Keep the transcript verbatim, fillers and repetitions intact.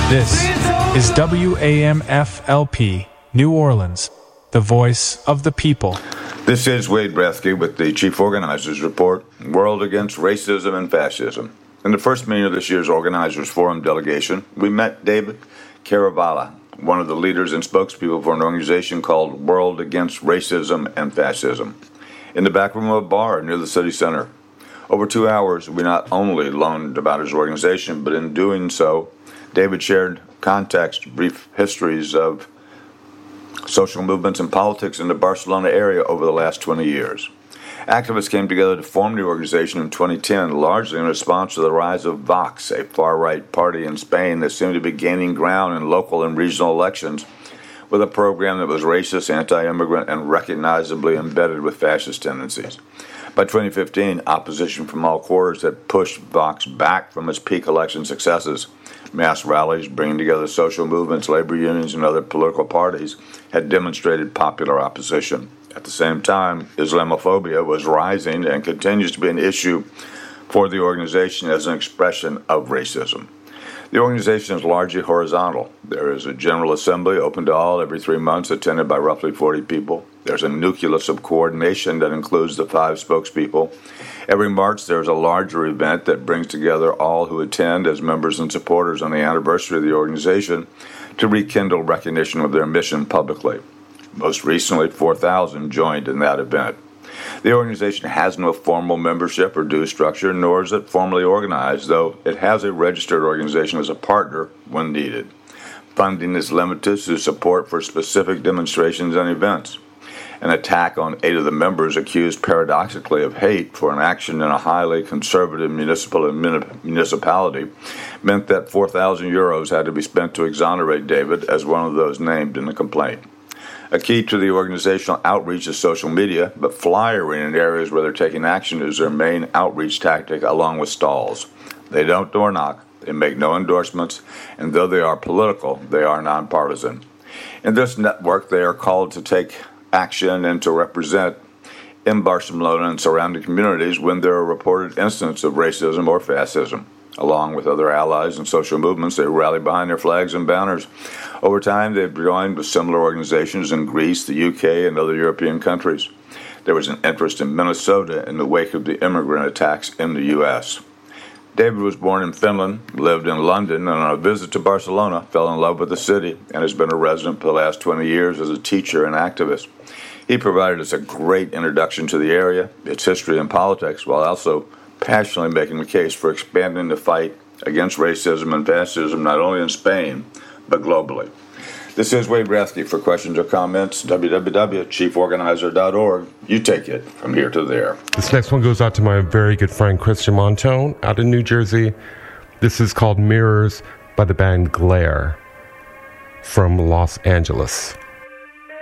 This is W A M F L P, New Orleans, the voice of the people. This is Wade Brethke with the Chief Organizers Report, World Against Racism and Fascism. In the first meeting of this year's Organizers Forum delegation, we met David Caravala, one of the leaders and spokespeople for an organization called World Against Racism and Fascism, in the back room of a bar near the city center. Over two hours, we not only learned about his organization, but in doing so, David shared context, brief histories of social movements and politics in the Barcelona area over the last twenty years. Activists came together to form the organization in twenty ten, largely in response to the rise of Vox, a far-right party in Spain that seemed to be gaining ground in local and regional elections with a program that was racist, anti-immigrant, and recognizably embedded with fascist tendencies. By twenty fifteen, opposition from all quarters had pushed Vox back from its peak election successes. Mass rallies, bringing together social movements, labor unions, and other political parties, had demonstrated popular opposition. At the same time, Islamophobia was rising and continues to be an issue for the organization as an expression of racism. The organization is largely horizontal. There is a General Assembly open to all every three months, attended by roughly forty people. There's a nucleus of coordination that includes the five spokespeople. Every March, there's a larger event that brings together all who attend as members and supporters on the anniversary of the organization to rekindle recognition of their mission publicly. Most recently, four thousand joined in that event. The organization has no formal membership or due structure, nor is it formally organized, though it has a registered organization as a partner when needed. Funding is limited to support for specific demonstrations and events. An attack on eight of the members accused paradoxically of hate for an action in a highly conservative municipal municipality meant that four thousand euros had to be spent to exonerate David as one of those named in the complaint. A key to the organizational outreach is social media, but flyering in areas where they're taking action is their main outreach tactic, along with stalls. They don't door knock, they make no endorsements, and though they are political, they are nonpartisan. In this network, they are called to take action and to represent in Barcelona and surrounding communities when there are reported incidents of racism or fascism. Along with other allies and social movements, they rally behind their flags and banners. Over time, they've joined with similar organizations in Greece, the U K, and other European countries. There was an interest in Minnesota in the wake of the immigrant attacks in the U S. David was born in Finland, lived in London, and on a visit to Barcelona, fell in love with the city and has been a resident for the last twenty years as a teacher and activist. He provided us a great introduction to the area, its history and politics, while also passionately making the case for expanding the fight against racism and fascism not only in Spain, but globally. This is Wade Brethke. For questions or comments, w w w dot chief organizer dot org. You take it from here to there. This next one goes out to my very good friend Christian Montone out in New Jersey. This is called Mirrors by the band Glare from Los Angeles.